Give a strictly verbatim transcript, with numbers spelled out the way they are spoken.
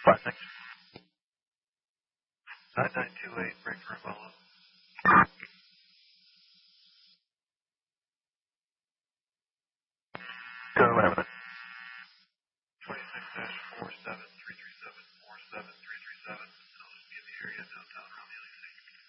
Flight six. nine nine two eight, break for Ebola. Go, whatever.